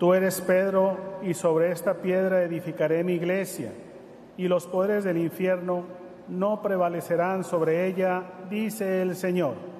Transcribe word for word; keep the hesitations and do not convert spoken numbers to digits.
Tú eres Pedro, y sobre esta piedra edificaré mi iglesia, y los poderes del infierno no prevalecerán sobre ella, dice el Señor.